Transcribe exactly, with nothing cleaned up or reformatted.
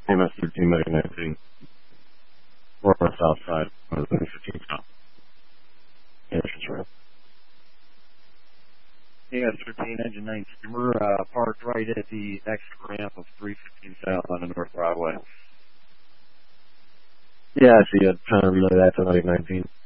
A M S thirteen, Medic nineteen. We're on the south side. On the fifteen south. Anderson's ramp. A M S thirteen, engine nineteen. We're uh, parked right at the exit ramp of three fifteen south on the North Broadway. Yeah, I see you. Trying to relay that to Medic nineteen.